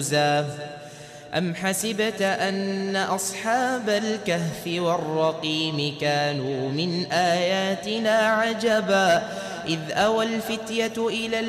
أم حسبت أن أصحاب الكهف والرقيم كانوا من آياتنا عجبا إذ أوى الفتية إلى